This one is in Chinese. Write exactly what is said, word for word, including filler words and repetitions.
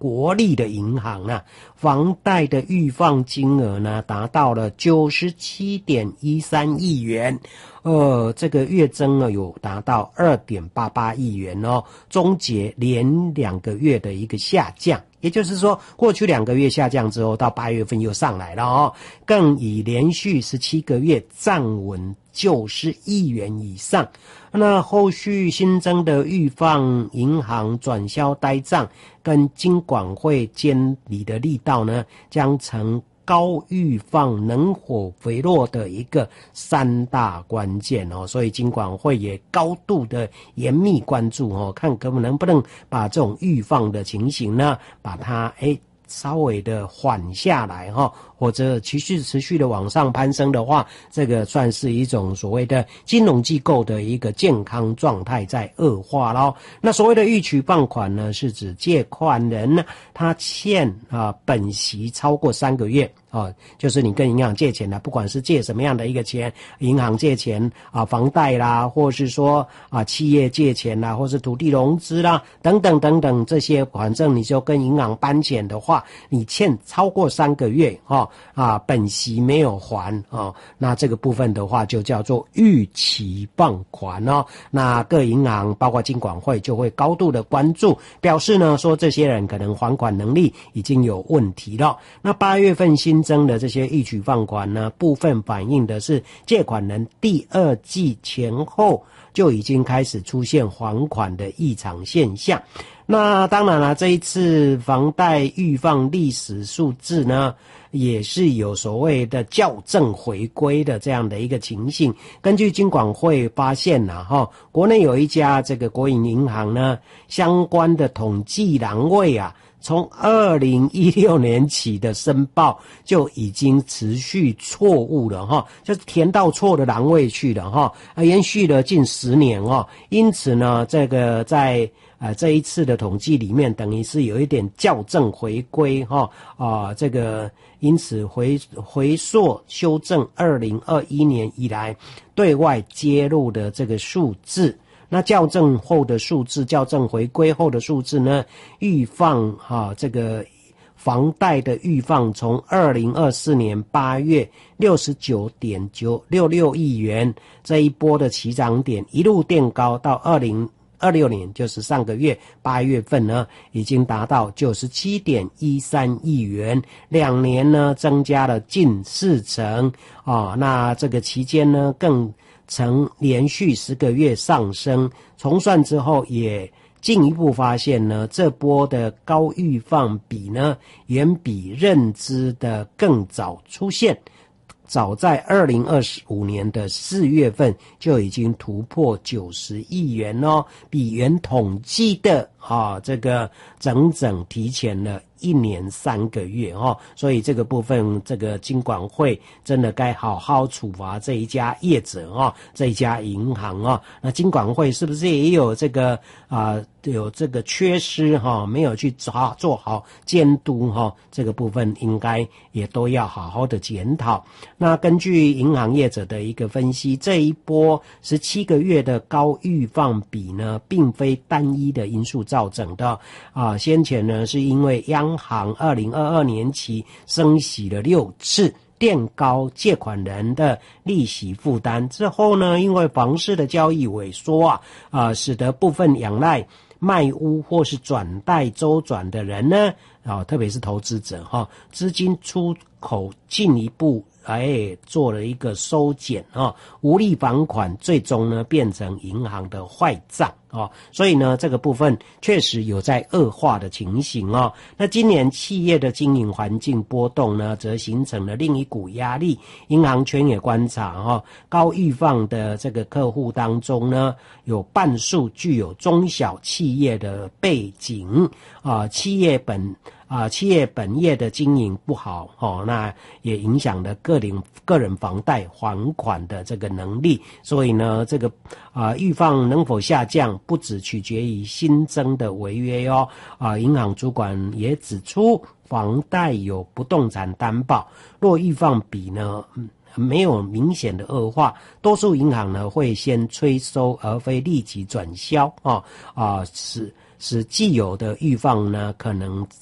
国立的银行啊，房贷的预放金额呢达到了 九十七点一三亿元，呃，这个月增呢有达到 二点八八亿元哦，终结连两个月的一个下降。也就是说，过去两个月下降之后，到八月份又上来了哦，更以连续十七个月站稳九十亿元以上。那后续新增的预放银行转销呆账跟金管会监理的力道呢，将成高预放能否回落的一个三大关键哦，所以金管会也高度的严密关注哦，看可不能不能把这种预放的情形呢，把它诶稍微的缓下来哈，或者持续持续的往上攀升的话，这个算是一种所谓的金融机构的一个健康状态在恶化咯。那所谓的逾期放款呢，是指借款人呢他欠啊、呃、本息超过三个月。哦，就是你跟银行借钱的，不管是借什么样的一个钱，银行借钱啊，房贷啦，或是说啊企业借钱啦，或是土地融资啦，等等等等这些，反正你就跟银行搬钱的话，你欠超过三个月哦啊，本息没有还哦，那这个部分的话就叫做逾期放款哦。那各银行包括金管会就会高度的关注，表示呢说这些人可能还款能力已经有问题了。那八月份新增的这些逾期放款呢，部分反映的是借款人第二季前后就已经开始出现还款的异常现象。那当然了，这一次房贷预放历史数字呢，也是有所谓的校正回归的这样的一个情形。根据金管会发现啊，哈，国内有一家这个国营银行呢，相关的统计栏位啊，从二零一六年起的申报就已经持续错误了哈，就是填到错的栏位去了哈，啊，延续了近十年哦。因此呢，这个在呃这一次的统计里面，等于是有一点校正回归哈啊，这个因此回回溯修正二零二一年以来对外揭露的这个数字。那校正后的数字，校正回归后的数字呢，预放哈、啊、这个房贷的预放从二零二四年八月 六十九点九六六亿元这一波的起涨点一路垫高到二零二六年，就是上个月八月份呢，已经达到 九十七点一三亿元，两年呢增加了近四成啊。那这个期间呢更曾连续十个月上升，重算之后也进一步发现呢，这波的高预放比呢，远比认知的更早出现。早在二零二五年的四月份就已经突破九十亿元哦，比原统计的啊这个整整提前了一年三个月哦，所以这个部分这个金管会真的该好好处罚这一家业者哦，这一家银行哦。那金管会是不是也有这个啊、呃、有这个缺失哈、哦，没有去做做好监督哈、哦，这个部分应该也都要好好的检讨。那根据银行业者的一个分析，这一波十七个月的高预放比呢，并非单一的因素造成的啊。先前呢是因为央行二零二二年起升息了六次，垫高借款人的利息负担之后呢，因为房市的交易萎缩啊，啊，使得部分仰赖卖屋或是转贷周转的人呢，啊，特别是投资者哈、啊，资金出口进一步哎做了一个收减啊，无力还款，最终呢变成银行的坏账啊，所以呢这个部分确实有在恶化的情形哦。那今年企业的经营环境波动呢，则形成了另一股压力。银行圈也观察哈、哦，高预放的这个客户当中呢，有半数具有中小企业的背景啊，企业本。啊，企业本业的经营不好哦，那也影响了个人个人房贷还款的这个能力。所以呢，这个啊预放能否下降，不只取决于新增的违约哦。啊，银行主管也指出，房贷有不动产担保，若预放比呢，嗯。没有明显的恶化，多数银行呢会先催收，而非立即转销啊啊，使使既有的预放呢可能